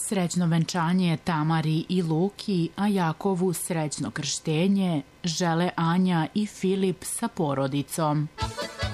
Srećno venčanje Tamari i Luki, a Jakovu srećno krštenje žele Anja i Filip sa porodicom.